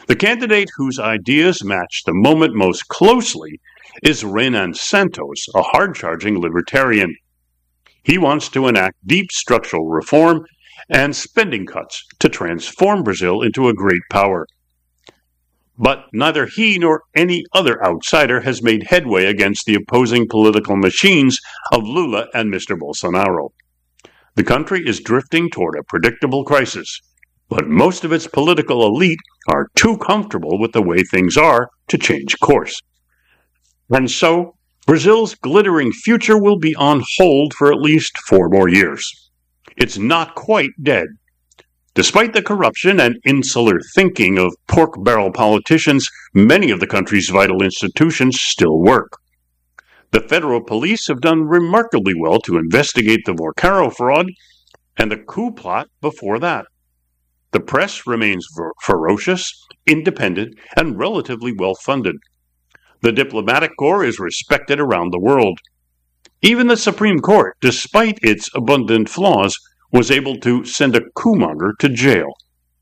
The candidate whose ideas match the moment most closely is Renan Santos, a hard-charging libertarian. He wants to enact deep structural reform and spending cuts to transform Brazil into a great power. But neither he nor any other outsider has made headway against the opposing political machines of Lula and Mr. Bolsonaro. The country is drifting toward a predictable crisis, but most of its political elite are too comfortable with the way things are to change course. And so, Brazil's glittering future will be on hold for at least 4 more years. It's not quite dead. Despite the corruption and insular thinking of pork-barrel politicians, many of the country's vital institutions still work. The federal police have done remarkably well to investigate the Vorcaro fraud and the coup plot before that. The press remains ferocious, independent, and relatively well-funded. The diplomatic corps is respected around the world. Even the Supreme Court, despite its abundant flaws, was able to send a coup-monger to jail.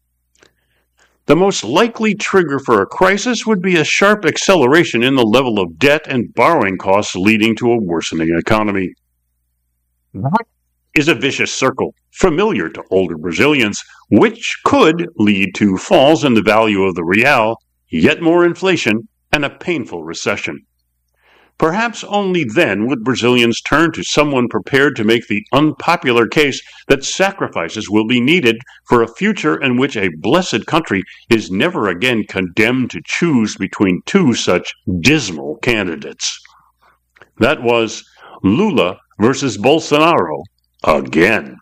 The most likely trigger for a crisis would be a sharp acceleration in the level of debt and borrowing costs leading to a worsening economy. That is a vicious circle, familiar to older Brazilians, which could lead to falls in the value of the real, yet more inflation, and a painful recession. Perhaps only then would Brazilians turn to someone prepared to make the unpopular case that sacrifices will be needed for a future in which a blessed country is never again condemned to choose between 2 such dismal candidates. That was Lula versus Bolsonaro again.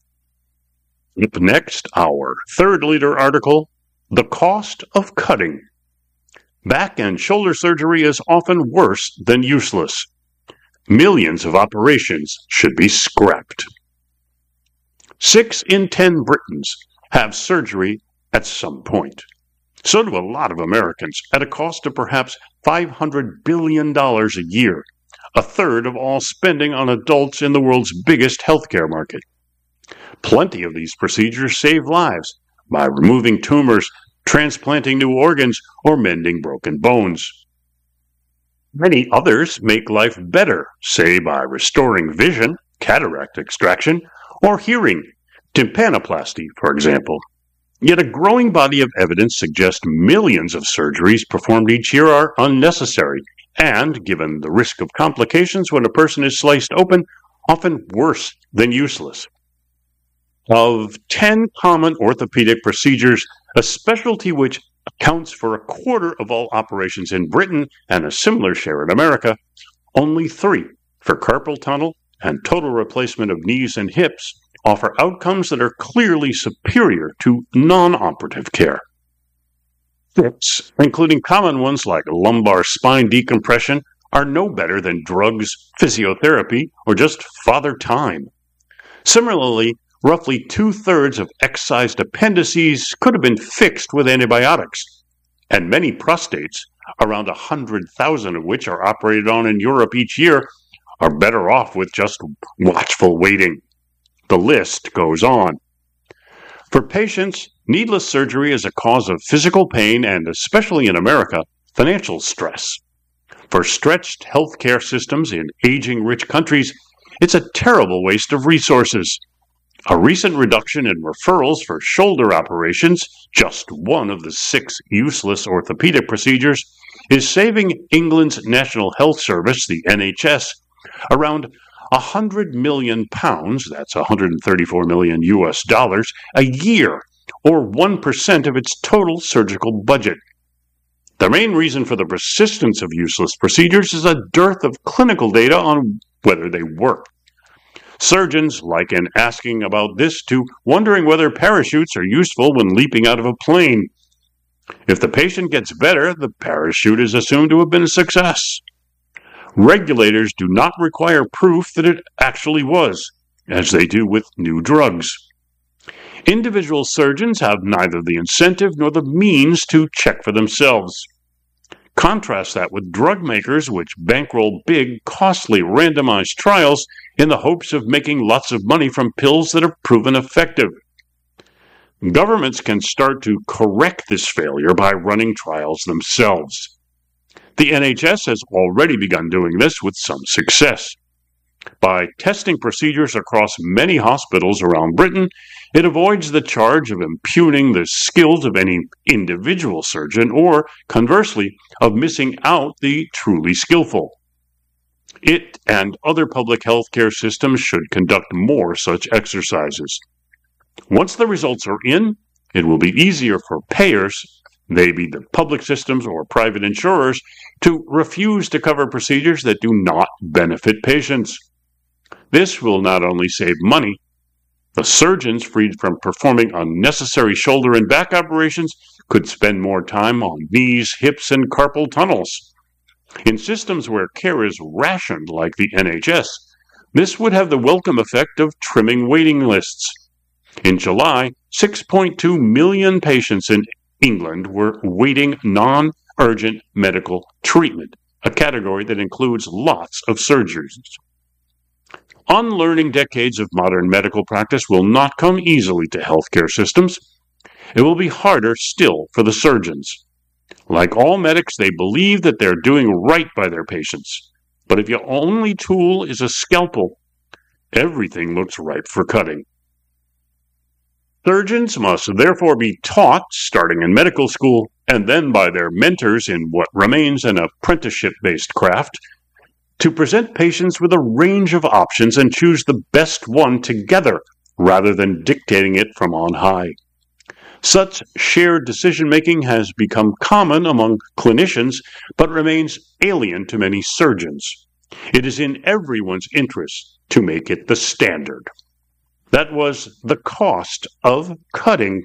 Up next, our third leader article, The Cost of Cutting. Back and shoulder surgery is often worse than useless. Millions of operations should be scrapped. 6 in 10 Britons have surgery at some point. So do a lot of Americans, at a cost of perhaps $500 billion a year, a third of all spending on adults in the world's biggest healthcare market. Plenty of these procedures save lives by removing tumors, transplanting new organs, or mending broken bones. Many others make life better, say by restoring vision, cataract extraction, or hearing, tympanoplasty, for example. Yet a growing body of evidence suggests millions of surgeries performed each year are unnecessary, and, given the risk of complications when a person is sliced open, often worse than useless. Of 10 common orthopedic procedures, a specialty which accounts for a quarter of all operations in Britain and a similar share in America, only 3, for carpal tunnel and total replacement of knees and hips, offer outcomes that are clearly superior to non-operative care. 6, including common ones like lumbar spine decompression, are no better than drugs, physiotherapy, or just father time. Similarly, roughly 2/3 of excised appendices could have been fixed with antibiotics, and many prostates, around 100,000 of which are operated on in Europe each year, are better off with just watchful waiting. The list goes on. For patients, needless surgery is a cause of physical pain and, especially in America, financial stress. For stretched healthcare systems in aging rich countries, it's a terrible waste of resources. A recent reduction in referrals for shoulder operations, just one of the 6 useless orthopedic procedures, is saving England's National Health Service, the NHS, around £100 million, that's $134 million US dollars, a year, or 1% of its total surgical budget. The main reason for the persistence of useless procedures is a dearth of clinical data on whether they work. Surgeons liken asking about this to wondering whether parachutes are useful when leaping out of a plane. If the patient gets better, the parachute is assumed to have been a success. Regulators do not require proof that it actually was, as they do with new drugs. Individual surgeons have neither the incentive nor the means to check for themselves. Contrast that with drug makers which bankroll big, costly, randomized trials in the hopes of making lots of money from pills that are proven effective. Governments can start to correct this failure by running trials themselves. The NHS has already begun doing this with some success. By testing procedures across many hospitals around Britain, it avoids the charge of impugning the skills of any individual surgeon or, conversely, of missing out the truly skillful. It and other public healthcare systems should conduct more such exercises. Once the results are in, it will be easier for payers, they be the public systems or private insurers, to refuse to cover procedures that do not benefit patients. This will not only save money, the surgeons freed from performing unnecessary shoulder and back operations could spend more time on knees, hips, and carpal tunnels. In systems where care is rationed like the NHS, this would have the welcome effect of trimming waiting lists. In July, 6.2 million patients in England were waiting non-urgent medical treatment, a category that includes lots of surgeries. Unlearning decades of modern medical practice will not come easily to healthcare systems. It will be harder still for the surgeons. Like all medics, they believe that they're doing right by their patients. But if your only tool is a scalpel, everything looks ripe for cutting. Surgeons must therefore be taught, starting in medical school, and then by their mentors in what remains an apprenticeship-based craft, to present patients with a range of options and choose the best one together, rather than dictating it from on high. Such shared decision-making has become common among clinicians, but remains alien to many surgeons. It is in everyone's interest to make it the standard. That was the cost of cutting.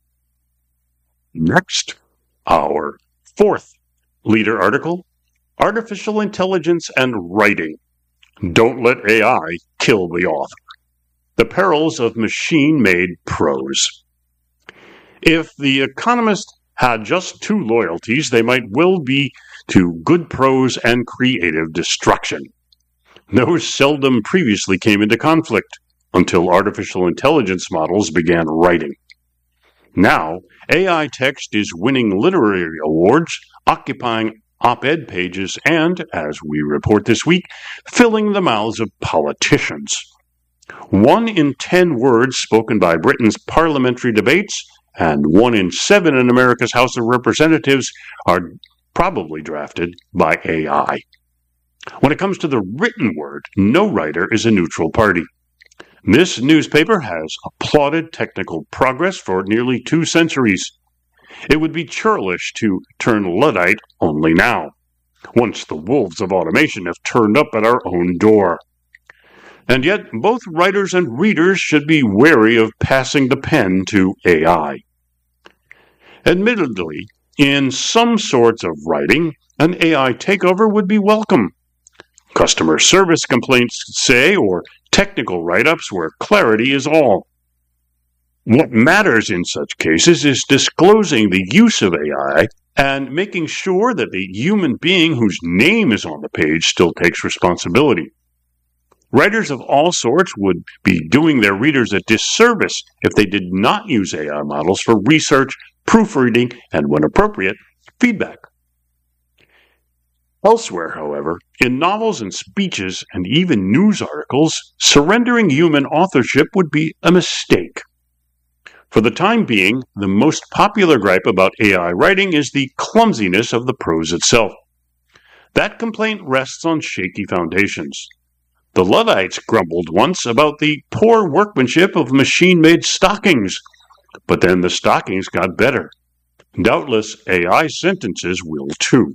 Next, our fourth leader article, Artificial Intelligence and Writing. Don't let AI kill the author. The perils of machine-made prose. If The Economist had just two loyalties, they might well be to good prose and creative destruction. Those seldom previously came into conflict until artificial intelligence models began writing. Now, AI text is winning literary awards, occupying op-ed pages, and, as we report this week, filling the mouths of politicians. 1 in 10 words spoken by Britain's parliamentary debates and 1 in 7 in America's House of Representatives are probably drafted by AI. When it comes to the written word, no writer is a neutral party. This newspaper has applauded technical progress for nearly 2 centuries. It would be churlish to turn Luddite only now, once the wolves of automation have turned up at our own door. And yet, both writers and readers should be wary of passing the pen to AI. Admittedly, in some sorts of writing, an AI takeover would be welcome. Customer service complaints, say, or technical write-ups where clarity is all. What matters in such cases is disclosing the use of AI and making sure that the human being whose name is on the page still takes responsibility. Writers of all sorts would be doing their readers a disservice if they did not use AI models for research, proofreading, and, when appropriate, feedback. Elsewhere, however, in novels and speeches and even news articles, surrendering human authorship would be a mistake. For the time being, the most popular gripe about AI writing is the clumsiness of the prose itself. That complaint rests on shaky foundations. The Luddites grumbled once about the poor workmanship of machine-made stockings, but then the stockings got better. Doubtless AI sentences will too.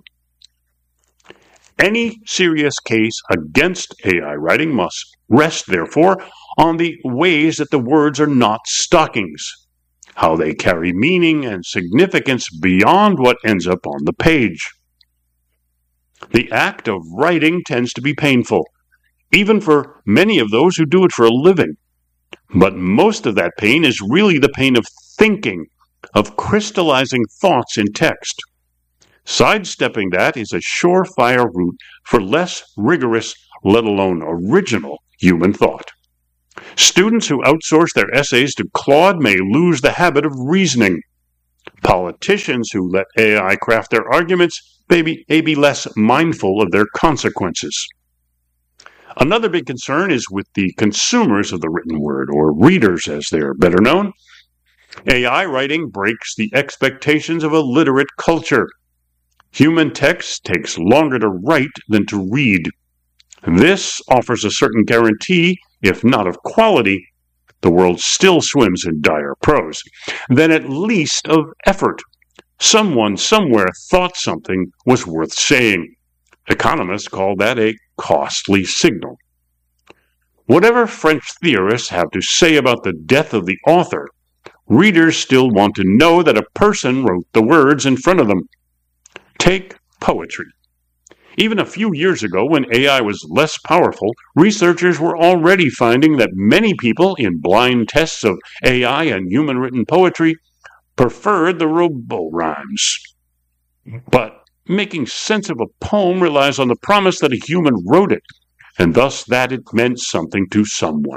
Any serious case against AI writing must rest, therefore, on the ways that the words are not stockings, how they carry meaning and significance beyond what ends up on the page. The act of writing tends to be painful, even for many of those who do it for a living. But most of that pain is really the pain of thinking, of crystallizing thoughts in text. Sidestepping that is a surefire route for less rigorous, let alone original, human thought. Students who outsource their essays to Claude may lose the habit of reasoning. Politicians who let AI craft their arguments may be less mindful of their consequences. Another big concern is with the consumers of the written word, or readers as they are better known. AI writing breaks the expectations of a literate culture. Human text takes longer to write than to read. This offers a certain guarantee, if not of quality, the world still swims in dire prose, then at least of effort. Someone somewhere thought something was worth saying. Economists call that a costly signal. Whatever French theorists have to say about the death of the author, readers still want to know that a person wrote the words in front of them. Take poetry. Even a few years ago, when AI was less powerful, researchers were already finding that many people in blind tests of AI and human-written poetry preferred the robo-rhymes. But making sense of a poem relies on the promise that a human wrote it, and thus that it meant something to someone.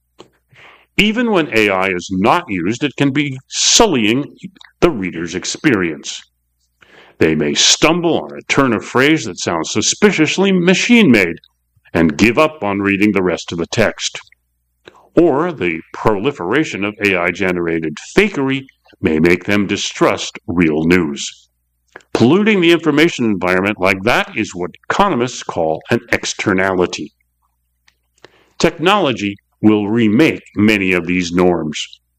Even when AI is not used, it can be sullying the reader's experience. They may stumble on a turn of phrase that sounds suspiciously machine-made and give up on reading the rest of the text. Or the proliferation of AI-generated fakery may make them distrust real news. Polluting the information environment like that is what economists call an externality. Technology will remake many of these norms.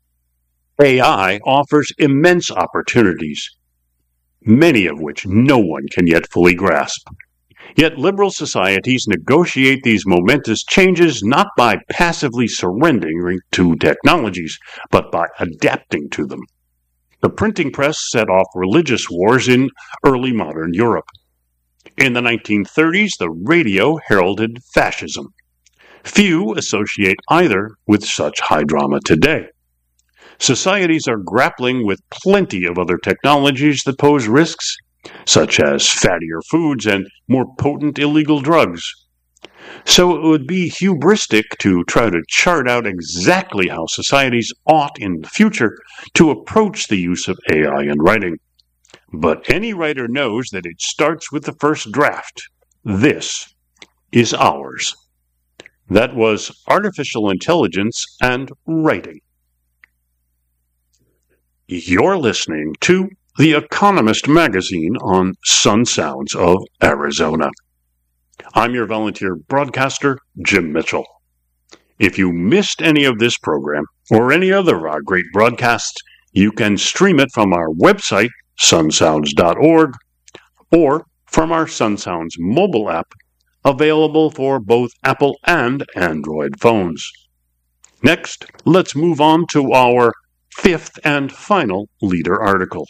AI offers immense opportunities, many of which no one can yet fully grasp. Yet liberal societies negotiate these momentous changes not by passively surrendering to technologies, but by adapting to them. The printing press set off religious wars in early modern Europe. In the 1930s, the radio heralded fascism. Few associate either with such high drama today. Societies are grappling with plenty of other technologies that pose risks, such as fattier foods and more potent illegal drugs. So it would be hubristic to try to chart out exactly how societies ought in the future to approach the use of AI in writing. But any writer knows that it starts with the first draft. This is ours. That was Artificial Intelligence and Writing. You're listening to The Economist magazine on Sun Sounds of Arizona. I'm your volunteer broadcaster, Jim Mitchell. If you missed any of this program or any other great broadcasts, you can stream it from our website, sunsounds.org, or from our Sun Sounds mobile app, available for both Apple and Android phones. Next, let's move on to our fifth and final leader article.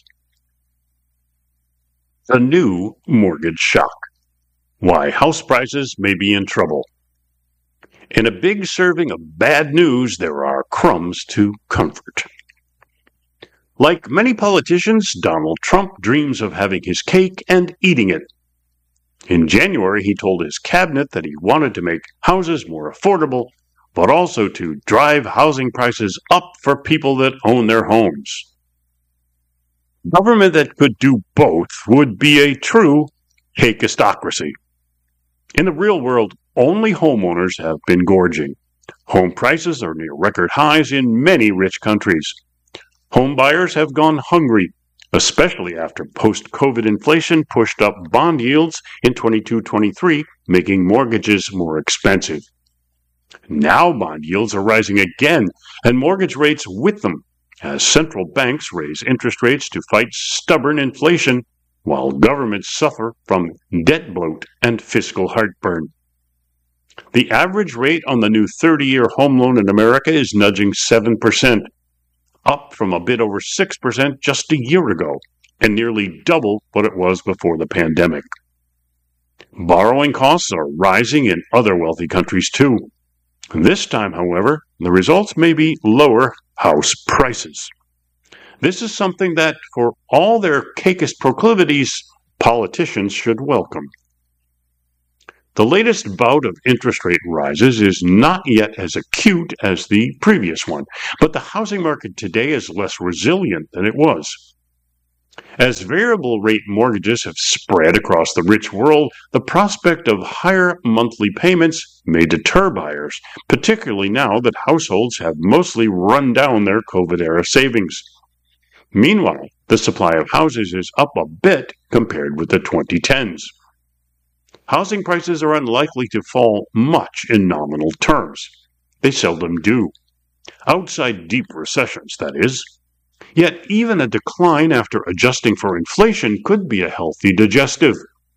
The new mortgage shock. Why house prices may be in trouble. In a big serving of bad news, there are crumbs to comfort. Like many politicians, Donald Trump dreams of having his cake and eating it. In January, he told his cabinet that he wanted to make houses more affordable, but also to drive housing prices up for people that own their homes. Government that could do both would be a true cakeistocracy. In the real world, only homeowners have been gorging. Home prices are near record highs in many rich countries. Home buyers have gone hungry, especially after post-COVID inflation pushed up bond yields in 22-23, making mortgages more expensive. Now bond yields are rising again, and mortgage rates with them, as central banks raise interest rates to fight stubborn inflation, while governments suffer from debt bloat and fiscal heartburn. The average rate on the new 30-year home loan in America is nudging 7%, up from a bit over 6% just a year ago, and nearly double what it was before the pandemic. Borrowing costs are rising in other wealthy countries too. This time, however, the results may be lower house prices. This is something that, for all their cakeist proclivities, politicians should welcome. The latest bout of interest rate rises is not yet as acute as the previous one, but the housing market today is less resilient than it was. As variable rate mortgages have spread across the rich world, the prospect of higher monthly payments may deter buyers, particularly now that households have mostly run down their COVID-era savings. Meanwhile, the supply of houses is up a bit compared with the 2010s. Housing prices are unlikely to fall much in nominal terms. They seldom do. Outside deep recessions, that is. Yet even a decline after adjusting for inflation could be a healthy digestive.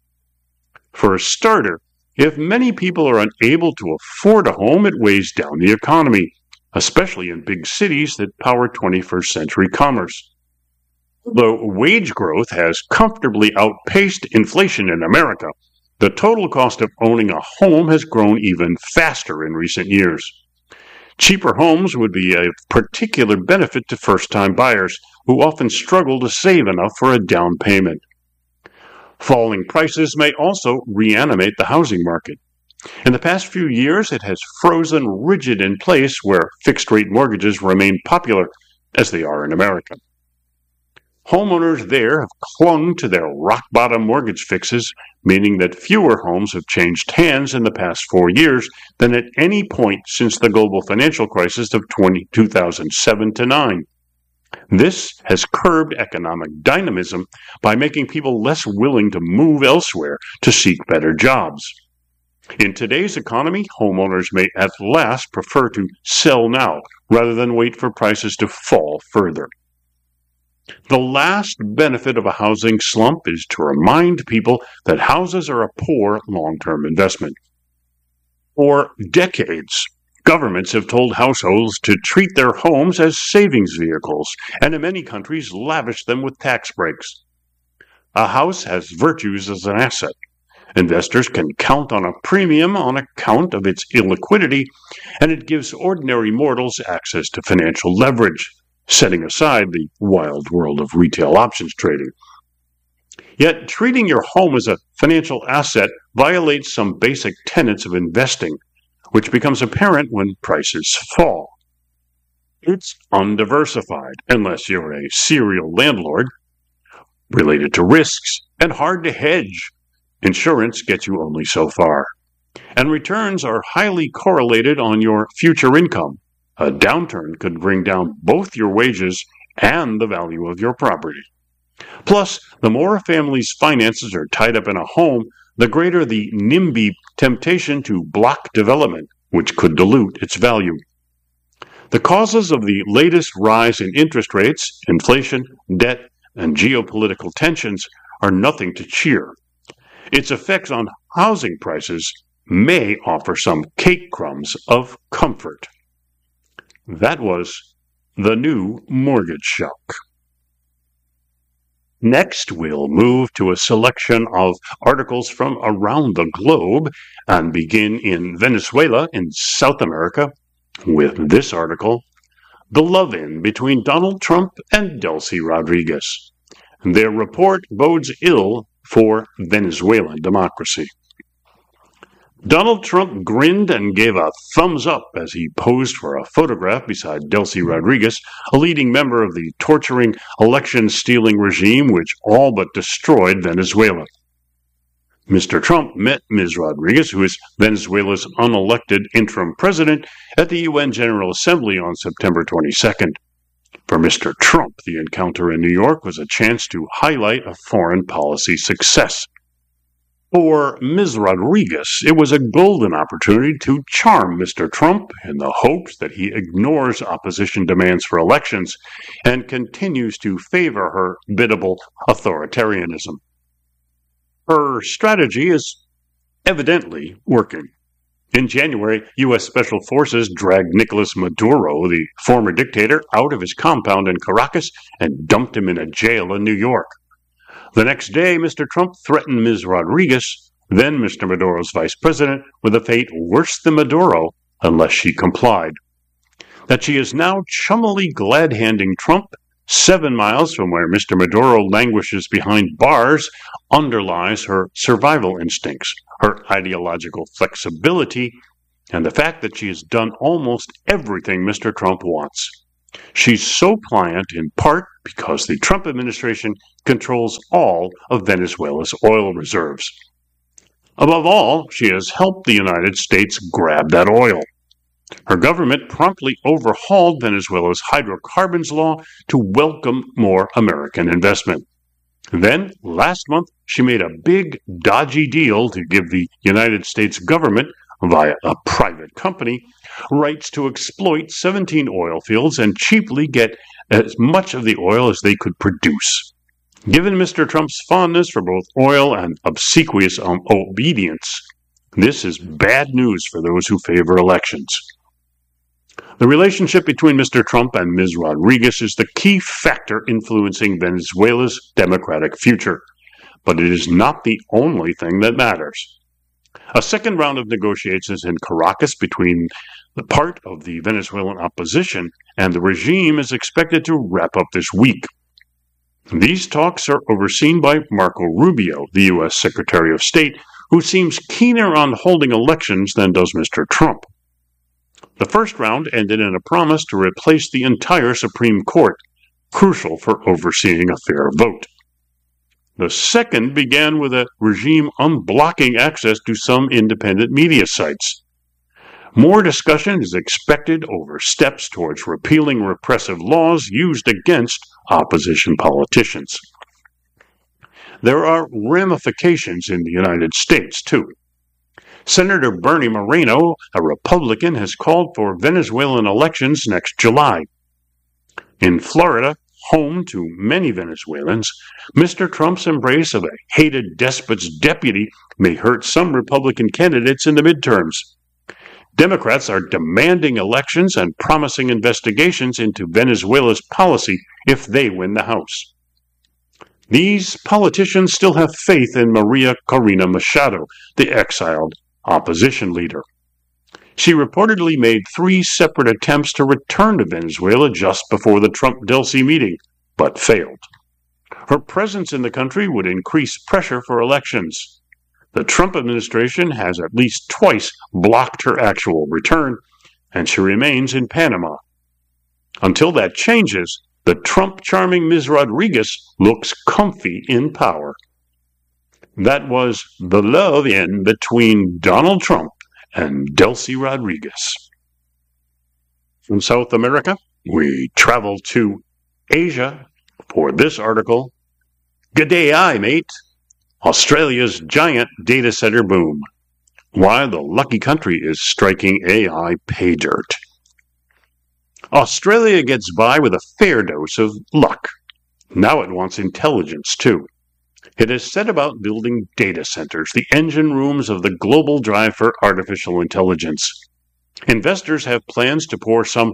For a starter, if many people are unable to afford a home, it weighs down the economy, especially in big cities that power 21st century commerce. Though wage growth has comfortably outpaced inflation in America, the total cost of owning a home has grown even faster in recent years. Cheaper homes would be a particular benefit to first-time buyers who often struggle to save enough for a down payment. Falling prices may also reanimate the housing market. In the past few years, it has frozen rigid in place where fixed-rate mortgages remain popular, as they are in America. Homeowners there have clung to their rock-bottom mortgage fixes, meaning that fewer homes have changed hands in the past 4 years than at any point since the global financial crisis of 2007-9. This has curbed economic dynamism by making people less willing to move elsewhere to seek better jobs. In today's economy, homeowners may at last prefer to sell now rather than wait for prices to fall further. The last benefit of a housing slump is to remind people that houses are a poor long-term investment. For decades, governments have told households to treat their homes as savings vehicles, and in many countries lavish them with tax breaks. A house has virtues as an asset. Investors can count on a premium on account of its illiquidity, and it gives ordinary mortals access to financial leverage, setting aside the wild world of retail options trading. Yet, treating your home as a financial asset violates some basic tenets of investing, which becomes apparent when prices fall. It's undiversified, unless you're a serial landlord, related to risks, and hard to hedge. Insurance gets you only so far. And returns are highly correlated on your future income. A downturn could bring down both your wages and the value of your property. Plus, the more a family's finances are tied up in a home, the greater the NIMBY temptation to block development, which could dilute its value. The causes of the latest rise in interest rates, inflation, debt, and geopolitical tensions are nothing to cheer. Its effects on housing prices may offer some cake crumbs of comfort. That was the new mortgage shock. Next, we'll move to a selection of articles from around the globe and begin in Venezuela in South America with this article, The Love-In Between Donald Trump and Delcy Rodriguez. Their report bodes ill for Venezuelan democracy. Donald Trump grinned and gave a thumbs up as he posed for a photograph beside Delcy Rodriguez, a leading member of the torturing, election-stealing regime which all but destroyed Venezuela. Mr. Trump met Ms. Rodriguez, who is Venezuela's unelected interim president, at the UN General Assembly on September 22nd. For Mr. Trump, the encounter in New York was a chance to highlight a foreign policy success. For Ms. Rodriguez, it was a golden opportunity to charm Mr. Trump in the hopes that he ignores opposition demands for elections and continues to favor her biddable authoritarianism. Her strategy is evidently working. In January, U.S. Special Forces dragged Nicolas Maduro, the former dictator, out of his compound in Caracas and dumped him in a jail in New York. The next day, Mr. Trump threatened Ms. Rodriguez, then Mr. Maduro's vice president, with a fate worse than Maduro unless she complied. That she is now chummily glad-handing Trump 7 miles from where Mr. Maduro languishes behind bars, underlies her survival instincts, her ideological flexibility, and the fact that she has done almost everything Mr. Trump wants. She's so pliant in part because the Trump administration controls all of Venezuela's oil reserves. Above all, she has helped the United States grab that oil. Her government promptly overhauled Venezuela's hydrocarbons law to welcome more American investment. Then, last month, she made a big, dodgy deal to give the United States government, via a private company, rights to exploit 17 oil fields and cheaply get as much of the oil as they could produce. Given Mr. Trump's fondness for both oil and obsequious obedience, this is bad news for those who favor elections. The relationship between Mr. Trump and Ms. Rodriguez is the key factor influencing Venezuela's democratic future, but it is not the only thing that matters. A second round of negotiations in Caracas between the part of the Venezuelan opposition and the regime is expected to wrap up this week. These talks are overseen by Marco Rubio, the U.S. Secretary of State, who seems keener on holding elections than does Mr. Trump. The first round ended in a promise to replace the entire Supreme Court, crucial for overseeing a fair vote. The second began with a regime unblocking access to some independent media sites. More discussion is expected over steps towards repealing repressive laws used against opposition politicians. There are ramifications in the United States, too. Senator Bernie Moreno, a Republican, has called for Venezuelan elections next July. In Florida, home to many Venezuelans, Mr. Trump's embrace of a hated despot's deputy may hurt some Republican candidates in the midterms. Democrats are demanding elections and promising investigations into Venezuela's policy if they win the House. These politicians still have faith in Maria Corina Machado, the exiled opposition leader. She reportedly made 3 separate attempts to return to Venezuela just before the Trump-Delcy meeting, but failed. Her presence in the country would increase pressure for elections. The Trump administration has at least twice blocked her actual return, and she remains in Panama. Until that changes, the Trump-charming Ms. Rodriguez looks comfy in power. That was the love-in between Donald Trump and Delcy Rodriguez. From South America, we travel to Asia for this article. G'day, mate. Australia's giant data center boom. Why the lucky country is striking AI pay dirt. Australia gets by with a fair dose of luck. Now it wants intelligence, too. It has set about building data centers, the engine rooms of the global drive for artificial intelligence. Investors have plans to pour some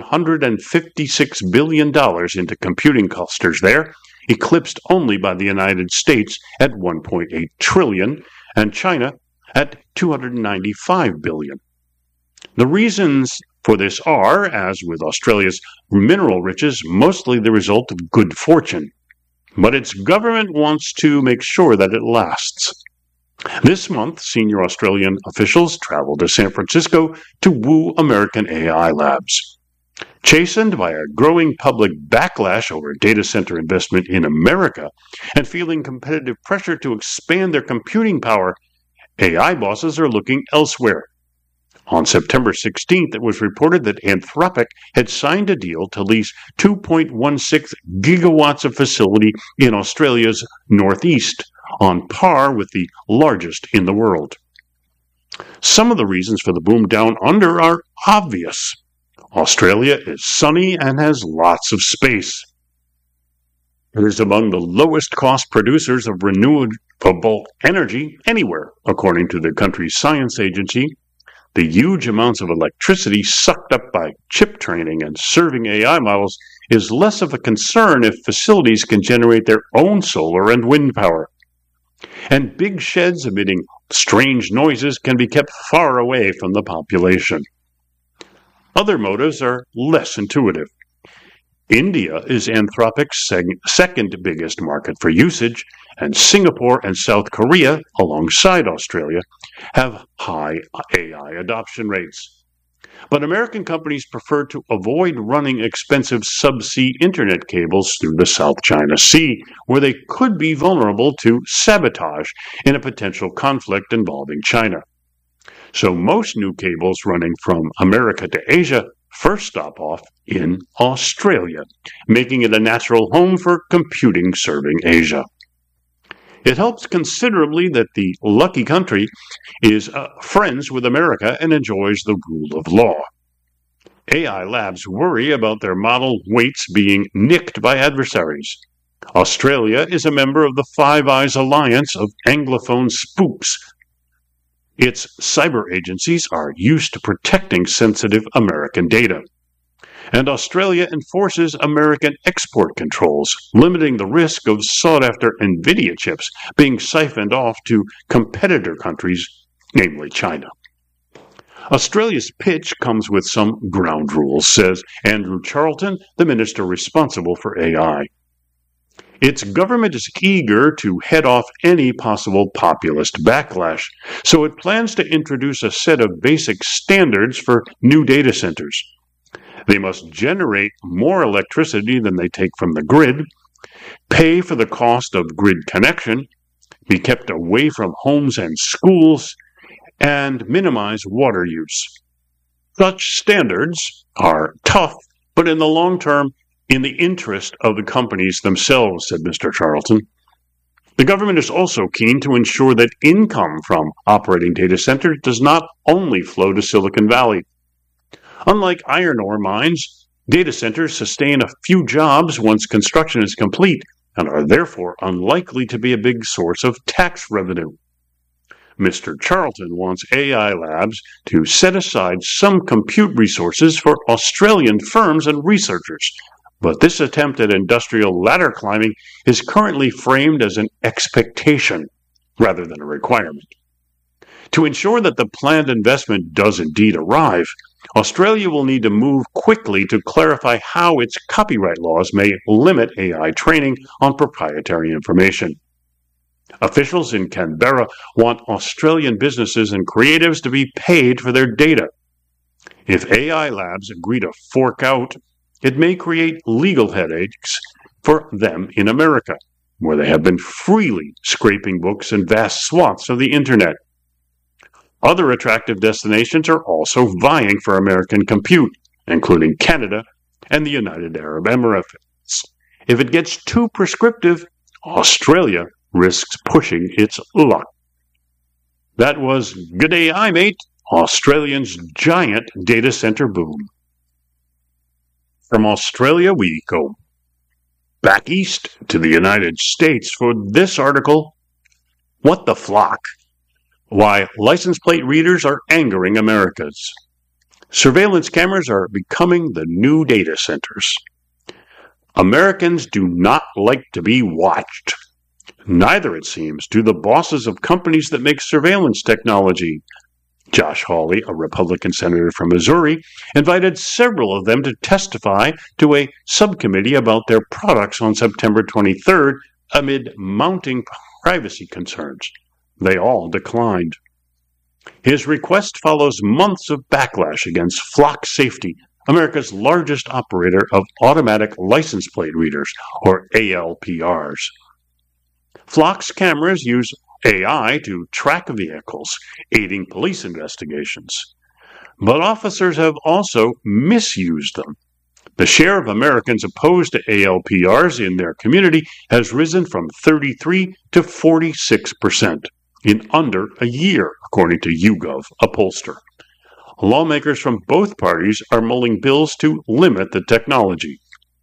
$156 billion into computing clusters there, eclipsed only by the United States at $1.8 trillion and China at $295 billion. The reasons for this are, as with Australia's mineral riches, mostly the result of good fortune. But its government wants to make sure that it lasts. This month, senior Australian officials traveled to San Francisco to woo American AI labs. Chastened by a growing public backlash over data center investment in America and feeling competitive pressure to expand their computing power, AI bosses are looking elsewhere. On September 16th, it was reported that Anthropic had signed a deal to lease 2.16 gigawatts of facility in Australia's northeast, on par with the largest in the world. Some of the reasons for the boom down under are obvious. Australia is sunny and has lots of space. It is among the lowest cost producers of renewable energy anywhere, according to the country's science agency. The huge amounts of electricity sucked up by chip training and serving AI models is less of a concern if facilities can generate their own solar and wind power. And big sheds emitting strange noises can be kept far away from the population. Other motives are less intuitive. India is Anthropic's second biggest market for usage, and Singapore and South Korea, alongside Australia, have high AI adoption rates. But American companies prefer to avoid running expensive subsea internet cables through the South China Sea, where they could be vulnerable to sabotage in a potential conflict involving China. So most new cables running from America to Asia first stop off in Australia, making it a natural home for computing serving Asia. It helps considerably that the lucky country is friends with America and enjoys the rule of law. AI labs worry about their model weights being nicked by adversaries. Australia is a member of the Five Eyes Alliance of Anglophone spooks. Its cyber agencies are used to protecting sensitive American data. And Australia enforces American export controls, limiting the risk of sought-after NVIDIA chips being siphoned off to competitor countries, namely China. Australia's pitch comes with some ground rules, says Andrew Charlton, the minister responsible for AI. Its government is eager to head off any possible populist backlash, so it plans to introduce a set of basic standards for new data centers. They must generate more electricity than they take from the grid, pay for the cost of grid connection, be kept away from homes and schools, and minimize water use. Such standards are tough, but in the long term, in the interest of the companies themselves, said Mr. Charlton. The government is also keen to ensure that income from operating data centers does not only flow to Silicon Valley. Unlike iron ore mines, data centers sustain a few jobs once construction is complete and are therefore unlikely to be a big source of tax revenue. Mr. Charlton wants AI labs to set aside some compute resources for Australian firms and researchers, but this attempt at industrial ladder climbing is currently framed as an expectation rather than a requirement. To ensure that the planned investment does indeed arrive, Australia will need to move quickly to clarify how its copyright laws may limit AI training on proprietary information. Officials in Canberra want Australian businesses and creatives to be paid for their data. If AI labs agree to fork out, it may create legal headaches for them in America, where they have been freely scraping books and vast swaths of the internet. Other attractive destinations are also vying for American compute, including Canada and the United Arab Emirates. If it gets too prescriptive, Australia risks pushing its luck. That was Good AI, Mate, Australians' giant data center boom. From Australia, we go back east to the United States for this article, What the Flock? Why license plate readers are angering Americans. Surveillance cameras are becoming the new data centers. Americans do not like to be watched. Neither, it seems, do the bosses of companies that make surveillance technology. Josh Hawley, a Republican senator from Missouri, invited several of them to testify to a subcommittee about their products on September 23rd amid mounting privacy concerns. They all declined. His request follows months of backlash against Flock Safety, America's largest operator of automatic license plate readers, or ALPRs. Flock's cameras use AI to track vehicles, aiding police investigations. But officers have also misused them. The share of Americans opposed to ALPRs in their community has risen from 33 to 46% in under a year, according to YouGov, a pollster. Lawmakers from both parties are mulling bills to limit the technology.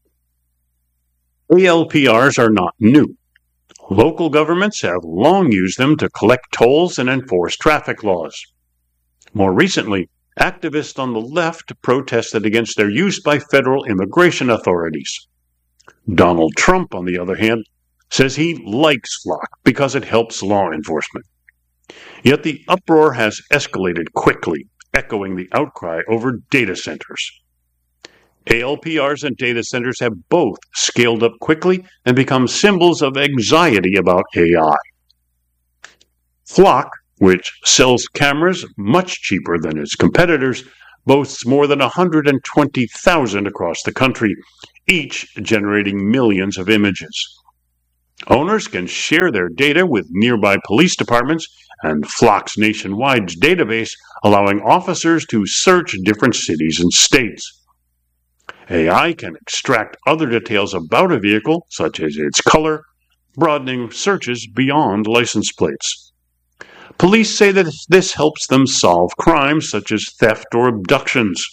ALPRs are not new. Local governments have long used them to collect tolls and enforce traffic laws. More recently, activists on the left protested against their use by federal immigration authorities. Donald Trump, on the other hand, says he likes Flock because it helps law enforcement. Yet the uproar has escalated quickly, echoing the outcry over data centers. ALPRs and data centers have both scaled up quickly and become symbols of anxiety about AI. Flock, which sells cameras much cheaper than its competitors, boasts more than 120,000 across the country, each generating millions of images. Owners can share their data with nearby police departments and Flock's nationwide database, allowing officers to search different cities and states. AI can extract other details about a vehicle, such as its color, broadening searches beyond license plates. Police say that this helps them solve crimes such as theft or abductions.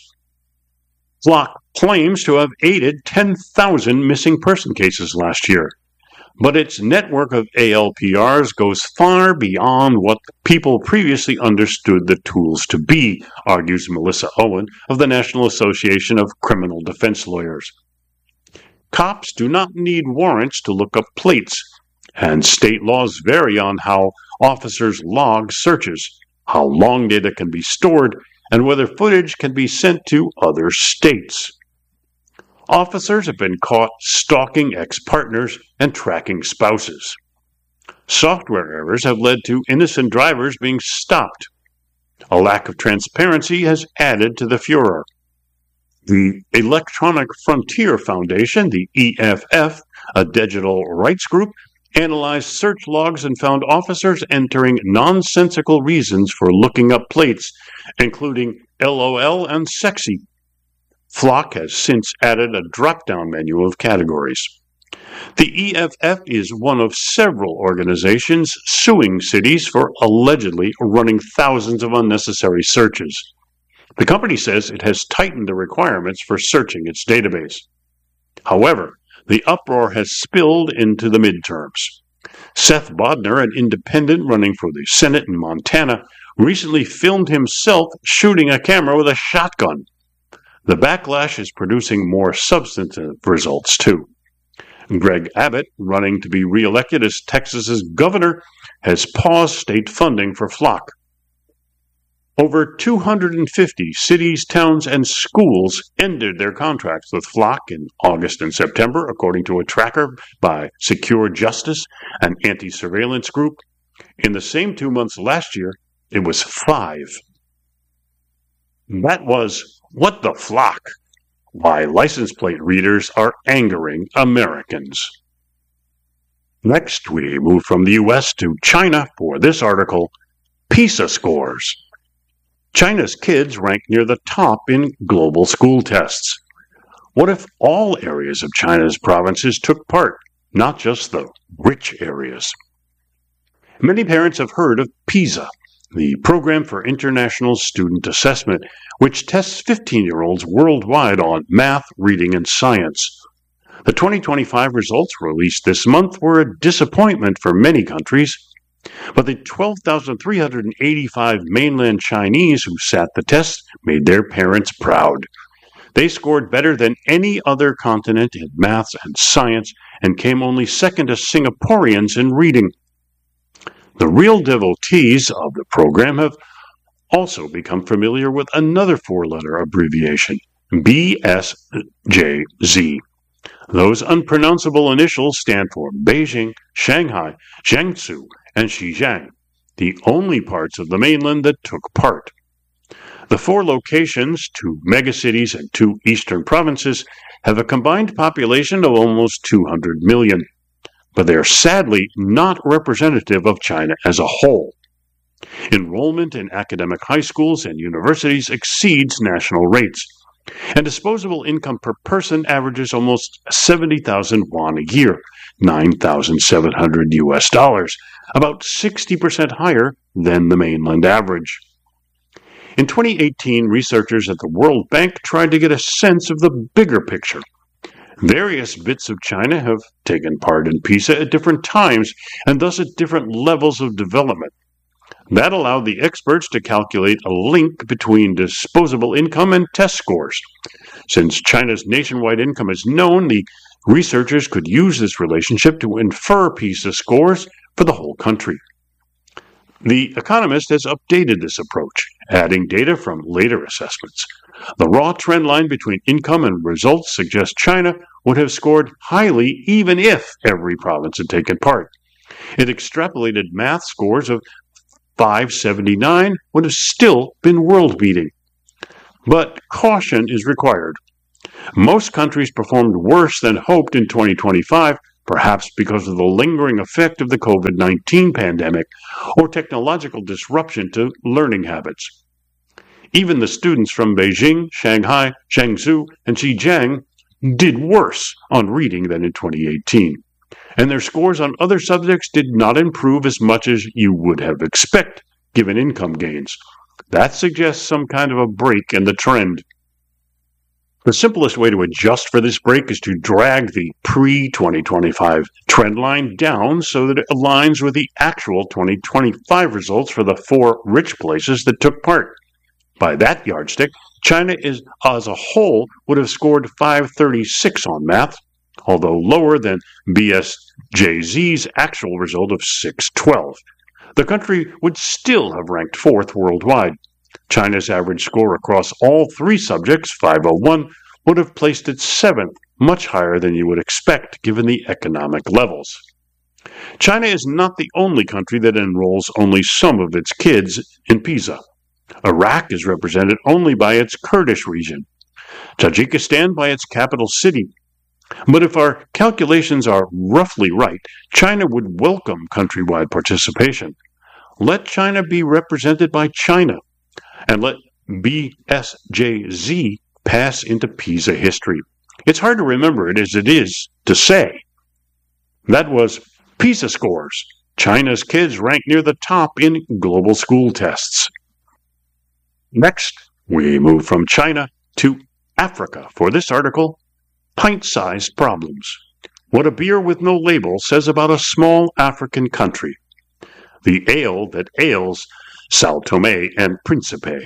Flock claims to have aided 10,000 missing person cases last year, but its network of ALPRs goes far beyond what people previously understood the tools to be, argues Melissa Owen of the National Association of Criminal Defense Lawyers. Cops do not need warrants to look up plates, and state laws vary on how officers log searches, how long data can be stored, and whether footage can be sent to other states. Officers have been caught stalking ex-partners and tracking spouses. Software errors have led to innocent drivers being stopped. A lack of transparency has added to the furor. The Electronic Frontier Foundation, the EFF, a digital rights group, analyzed search logs and found officers entering nonsensical reasons for looking up plates, including LOL and sexy. Flock has since added a drop-down menu of categories. The EFF is one of several organizations suing cities for allegedly running thousands of unnecessary searches. The company says it has tightened the requirements for searching its database. However, the uproar has spilled into the midterms. Seth Bodnar, an independent running for the Senate in Montana, recently filmed himself shooting a camera with a shotgun. The backlash is producing more substantive results, too. Greg Abbott, running to be reelected as Texas's governor, has paused state funding for Flock. Over 250 cities, towns, and schools ended their contracts with Flock in August and September, according to a tracker by Secure Justice, an anti-surveillance group. In the same 2 months last year, it was 5. That was What the Flock? Why license plate readers are angering Americans. Next, we move from the U.S. to China for this article, PISA scores. China's kids rank near the top in global school tests. What if all areas of China's provinces took part, not just the rich areas? Many parents have heard of PISA, the Program for International Student Assessment, which tests 15-year-olds worldwide on math, reading, and science. The 2025 results released this month were a disappointment for many countries, but the 12,385 mainland Chinese who sat the test made their parents proud. They scored better than any other continent in maths and science and came only second to Singaporeans in reading. The real devotees of the program have also become familiar with another four-letter abbreviation, BSJZ. Those unpronounceable initials stand for Beijing, Shanghai, Jiangsu, and Xinjiang, the only parts of the mainland that took part. The 4 locations, 2 megacities and 2 eastern provinces, have a combined population of almost 200 million, but they are sadly not representative of China as a whole. Enrollment in academic high schools and universities exceeds national rates, and disposable income per person averages almost 70,000 won a year, $9,700, about 60% higher than the mainland average. In 2018, researchers at the World Bank tried to get a sense of the bigger picture. Various bits of China have taken part in PISA at different times and thus at different levels of development. That allowed the experts to calculate a link between disposable income and test scores. Since China's nationwide income is known, the researchers could use this relationship to infer PISA scores for the whole country. The Economist has updated this approach adding data from later assessments. The raw trend line between income and results suggests China would have scored highly even if every province had taken part. It extrapolated math scores of 579 would have still been world-beating. But caution is required. Most countries performed worse than hoped in 2025, perhaps because of the lingering effect of the COVID-19 pandemic or technological disruption to learning habits. Even the students from Beijing, Shanghai, Chengdu, and Zhejiang did worse on reading than in 2018, and their scores on other subjects did not improve as much as you would have expected given income gains. That suggests some kind of a break in the trend. The simplest way to adjust for this break is to drag the pre-2025 trend line down so that it aligns with the actual 2025 results for the 4 rich places that took part. By that yardstick, China as a whole would have scored 536 on math, although lower than BSJZ's actual result of 612. The country would still have ranked 4th worldwide. China's average score across all 3 subjects, 501, would have placed it 7th, much higher than you would expect given the economic levels. China is not the only country that enrolls only some of its kids in PISA. Iraq is represented only by its Kurdish region, Tajikistan by its capital city. But if our calculations are roughly right, China would welcome countrywide participation. Let China be represented by China, and let BSJZ pass into PISA history. It's hard to remember it as it is to say. That was PISA scores. China's kids rank near the top in global school tests. Next, we move from China to Africa for this article, Pint-Sized Problems. What a beer with no label says about a small African country. The ale that ails São Tomé and Príncipe.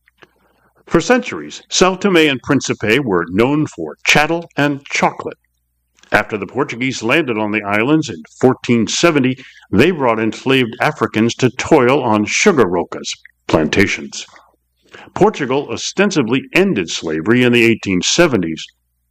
For centuries, São Tomé and Príncipe were known for chattel and chocolate. After the Portuguese landed on the islands in 1470, they brought enslaved Africans to toil on sugar rocas, plantations. Portugal ostensibly ended slavery in the 1870s,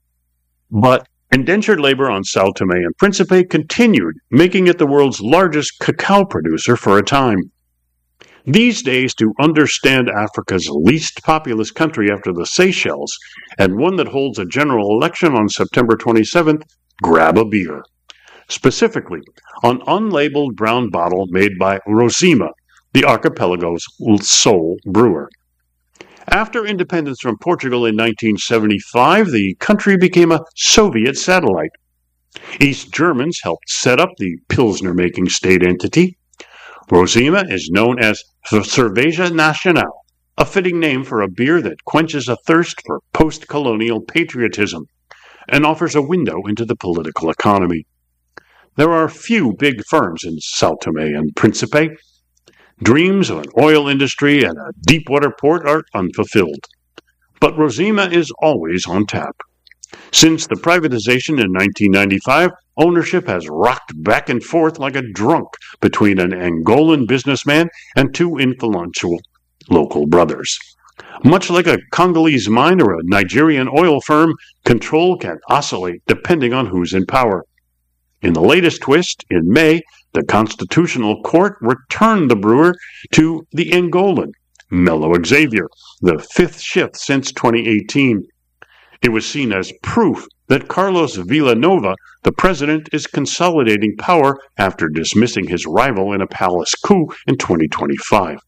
but indentured labor on São Tomé and Príncipe continued, making it the world's largest cacao producer for a time. These days, to understand Africa's least populous country after the Seychelles, and one that holds a general election on September 27th, grab a beer. Specifically, an unlabeled brown bottle made by Rosima, the archipelago's sole brewer. After independence from Portugal in 1975, the country became a Soviet satellite. East Germans helped set up the Pilsner-making state entity. Rosima is known as Cerveja Nacional, a fitting name for a beer that quenches a thirst for post-colonial patriotism and offers a window into the political economy. There are few big firms in São Tomé and Príncipe. Dreams of an oil industry and a deepwater port are unfulfilled. But Rosima is always on tap. Since the privatization in 1995, ownership has rocked back and forth like a drunk between an Angolan businessman and 2 influential local brothers. Much like a Congolese mine or a Nigerian oil firm, control can oscillate depending on who's in power. In the latest twist, in May, the Constitutional Court returned the brewer to the Angolan, Melo Xavier, the 5th shift since 2018. It was seen as proof that Carlos Villanova, the president, is consolidating power after dismissing his rival in a palace coup in 2025.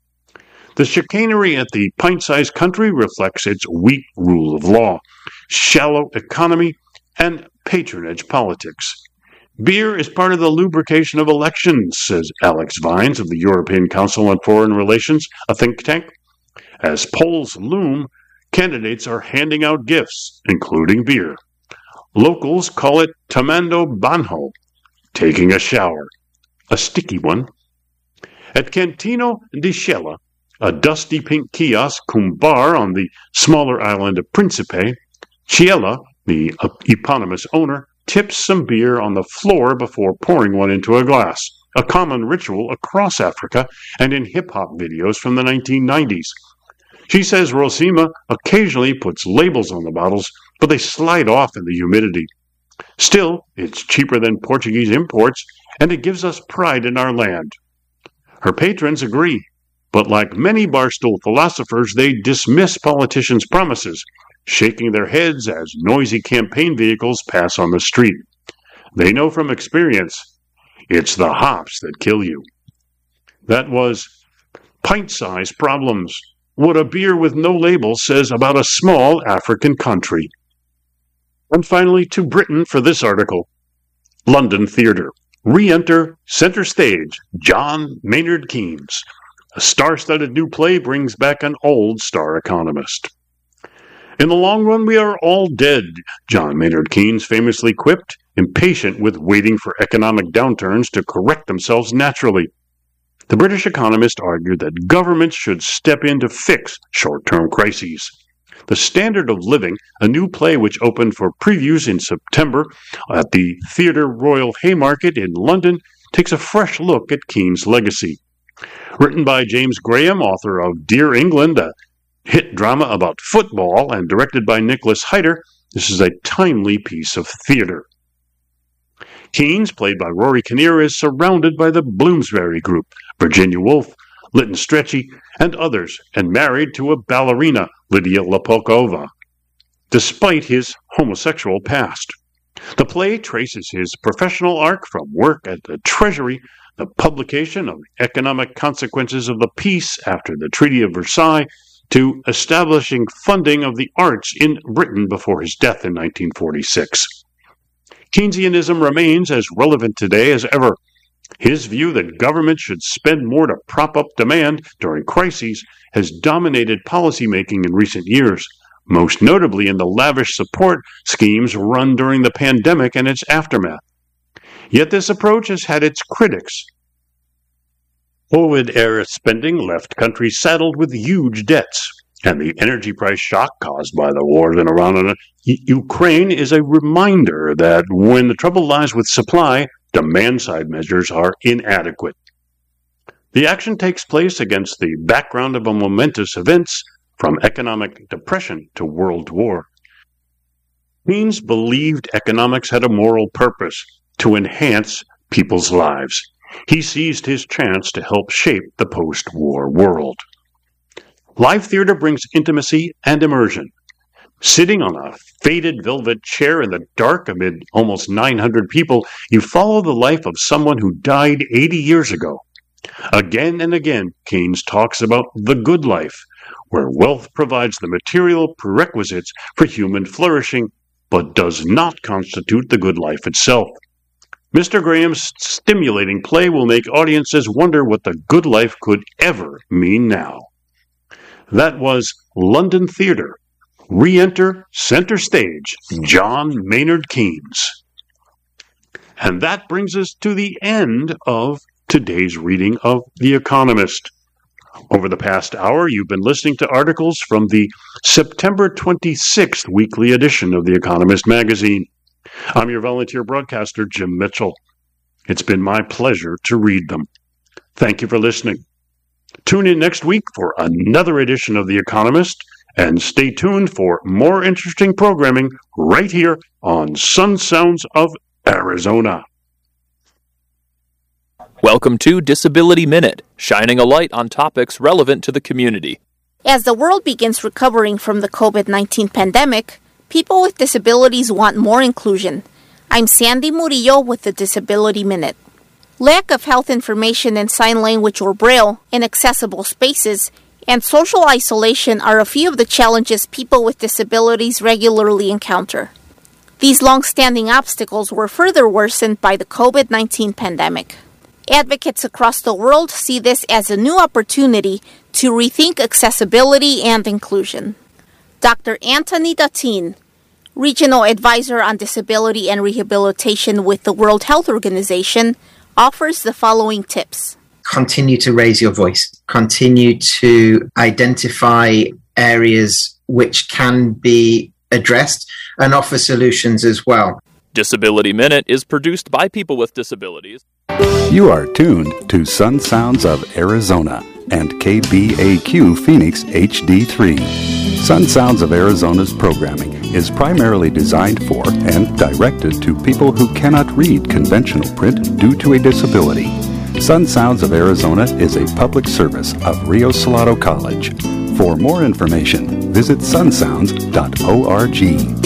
The chicanery at the pint-sized country reflects its weak rule of law, shallow economy, and patronage politics. Beer is part of the lubrication of elections, says Alex Vines of the European Council on Foreign Relations, a think tank. As polls loom, candidates are handing out gifts, including beer. Locals call it tomando banho, taking a shower, a sticky one. At Cantino di Scella, a dusty pink kiosk cum bar on the smaller island of Príncipe, Ciela, the eponymous owner, tips some beer on the floor before pouring one into a glass. a common ritual across Africa and in hip-hop videos from the 1990s. She says Rosima occasionally puts labels on the bottles, but they slide off in the humidity. Still, it's cheaper than Portuguese imports, and it gives us pride in our land. Her patrons agree, but like many Barstool philosophers, they dismiss politicians' promises, shaking their heads as noisy campaign vehicles pass on the street. They know from experience, it's the hops that kill you. That was Pint-Sized Problems, what a beer with no label says about a small African country. And finally, to Britain for this article. London Theatre. Re-enter center stage John Maynard Keynes. A star-studded new play brings back an old star economist. In the long run, we are all dead, John Maynard Keynes famously quipped, impatient with waiting for economic downturns to correct themselves naturally. The British economist argued that governments should step in to fix short-term crises. The Standard of Living, a new play which opened for previews in September at the Theatre Royal Haymarket in London, takes a fresh look at Keynes' legacy. Written by James Graham, author of Dear England, a hit drama about football, and directed by Nicholas Hyder, this is a timely piece of theatre. Keynes, played by Rory Kinnear, is surrounded by the Bloomsbury Group, Virginia Woolf, Lytton Strachey, and others, and married to a ballerina, Lydia Lapokova, despite his homosexual past. The play traces his professional arc from work at the Treasury, the publication of the economic consequences of the peace after the Treaty of Versailles, to establishing funding of the arts in Britain before his death in 1946. Keynesianism remains as relevant today as ever. His view that government should spend more to prop up demand during crises has dominated policymaking in recent years, most notably in the lavish support schemes run during the pandemic and its aftermath. Yet this approach has had its critics. COVID-era spending left countries saddled with huge debts, and the energy price shock caused by the wars in Iran and Ukraine is a reminder that when the trouble lies with supply, demand-side measures are inadequate. The action takes place against the background of momentous events, from economic depression to World War. Keynes believed economics had a moral purpose, to enhance people's lives. He seized his chance to help shape the post-war world. Live theater brings intimacy and immersion. Sitting on a faded velvet chair in the dark amid almost 900 people, you follow the life of someone who died 80 years ago. Again and again, Keynes talks about the good life, where wealth provides the material prerequisites for human flourishing, but does not constitute the good life itself. Mr. Graham's stimulating play will make audiences wonder what the good life could ever mean now. That was London Theatre. Re-enter center stage John Maynard Keynes. And that brings us to the end of today's reading of The Economist. Over the past hour, you've been listening to articles from the September 26th weekly edition of The Economist magazine. I'm your volunteer broadcaster, Jim Mitchell. It's been my pleasure to read them. Thank you for listening. Tune in next week for another edition of The Economist, and stay tuned for more interesting programming right here on Sun Sounds of Arizona. Welcome to Disability Minute, shining a light on topics relevant to the community. As the world begins recovering from the COVID-19 pandemic, people with disabilities want more inclusion. I'm Sandy Murillo with the Disability Minute. Lack of health information in sign language or Braille, inaccessible spaces, and social isolation are a few of the challenges people with disabilities regularly encounter. These long-standing obstacles were further worsened by the COVID-19 pandemic. Advocates across the world see this as a new opportunity to rethink accessibility and inclusion. Dr. Anthony Datin, Regional Advisor on Disability and Rehabilitation with the World Health Organization, offers the following tips. Continue to raise your voice. Continue to identify areas which can be addressed and offer solutions as well. Disability Minute is produced by people with disabilities. You are tuned to Sun Sounds of Arizona and KBAQ Phoenix HD3. Sun Sounds of Arizona's programming is primarily designed for and directed to people who cannot read conventional print due to a disability. Sun Sounds of Arizona is a public service of Rio Salado College. For more information, visit sunsounds.org.